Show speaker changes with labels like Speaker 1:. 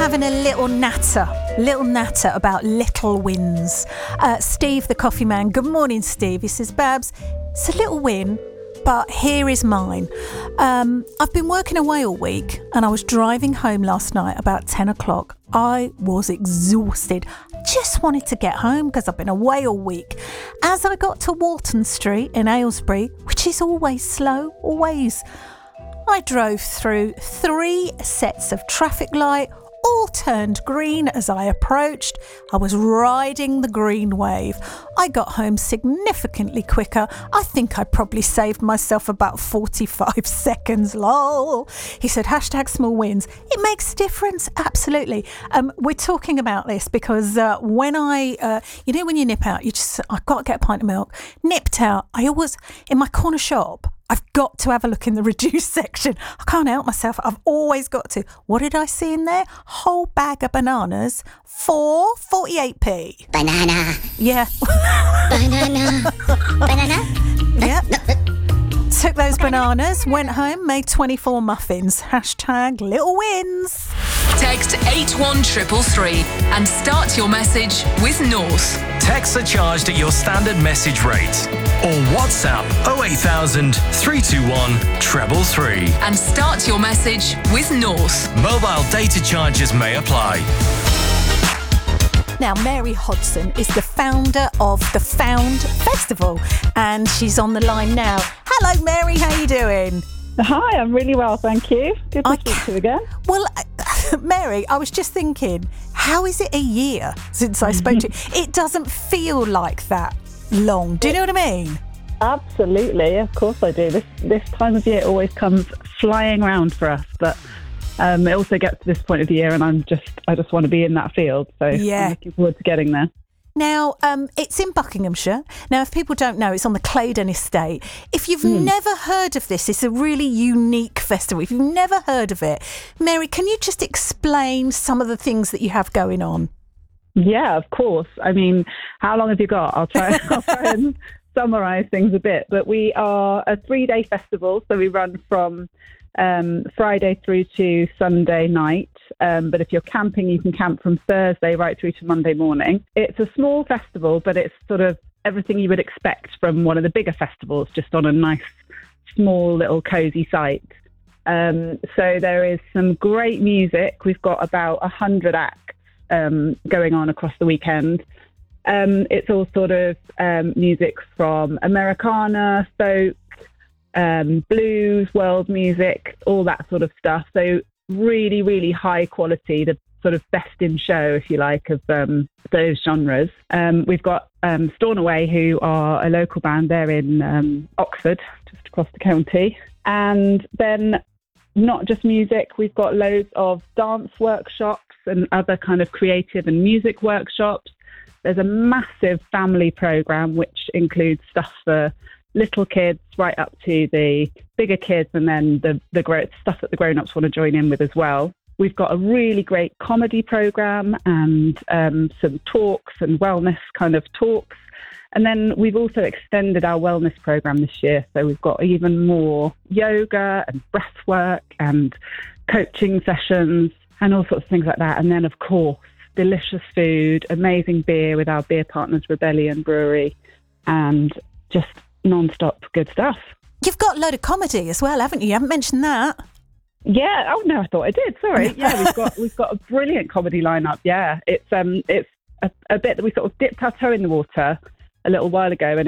Speaker 1: having a little natter about little wins. Steve, the coffee man. Good morning, Steve. He says, Babs, it's a little win, but here is mine. I've been working away all week and I was driving home last night about 10 o'clock. I was exhausted. Just wanted to get home because I've been away all week. As I got to Walton Street in Aylesbury, which is always slow, always, I drove through 3 sets of traffic light, all turned green as I approached. I was riding the green wave. I got home significantly quicker. I think I probably saved myself about 45 seconds, lol. He said, #small wins. It makes a difference, absolutely. We're talking about this because when when you nip out, I've got to get a pint of milk. Nipped out, I always, in my corner shop, I've got to have a look in the reduced section. I can't help myself. I've always got to. What did I see in there? Whole bag of bananas for 48p.
Speaker 2: Banana.
Speaker 1: Yeah.
Speaker 2: Banana.
Speaker 1: Yeah. Took those bananas, went home, made 24 muffins. #little wins.
Speaker 3: Text 81333 and start your message with North.
Speaker 4: Texts are charged at your standard message rate. Or WhatsApp 08000 321 333.
Speaker 3: And start your message with North.
Speaker 4: Mobile data charges may apply.
Speaker 1: Now, Mary Hodson is the founder of the Found Festival, and she's on the line now. Hello, Mary. How you doing?
Speaker 5: Hi, I'm really well, thank you. Good to speak to you again.
Speaker 1: Well, Mary, I was just thinking, how is it a year since I spoke to you? It doesn't feel like that long. Do you know what I mean?
Speaker 5: Absolutely, of course I do. This time of year always comes flying around for us, but it also gets to this point of the year and I just want to be in that field. So
Speaker 1: yeah.
Speaker 5: I'm looking forward to getting there.
Speaker 1: Now, it's in Buckinghamshire. Now, if people don't know, it's on the Claydon Estate. If you've never heard of this, it's a really unique festival. If you've never heard of it, Mary, can you just explain some of the things that you have going on?
Speaker 5: Yeah, of course. I mean, how long have you got? I'll try and summarise things a bit. But we are a 3-day festival, so we run from Friday through to Sunday night. But if you're camping, you can camp from Thursday right through to Monday morning. It's a small festival, but it's sort of everything you would expect from one of the bigger festivals, just on a nice, small little cosy site. So there is some great music. We've got about 100 acts going on across the weekend. It's all sort of music from Americana, folk, blues, world music, all that sort of stuff. So really, really high quality, the sort of best in show, if you like, of those genres. We've got Stornoway, who are a local band. They're in Oxford, just across the county. And then not just music, we've got loads of dance workshops and other kind of creative and music workshops. There's a massive family programme, which includes stuff for little kids right up to the bigger kids, and then the great stuff that the grown-ups want to join in with as well. We've got a really great comedy programme and some talks and wellness kind of talks. And then we've also extended our wellness programme this year. So we've got even more yoga and breath work and coaching sessions and all sorts of things like that. And then, of course, delicious food, amazing beer with our beer partners, Rebellion Brewery, and just non-stop good stuff.
Speaker 1: You've got a load of comedy as well, haven't you? You haven't mentioned that.
Speaker 5: Yeah. Oh no, I thought I did. Sorry. Yeah, we've got a brilliant comedy lineup. Yeah, it's a bit that we sort of dipped our toe in the water a little while ago, and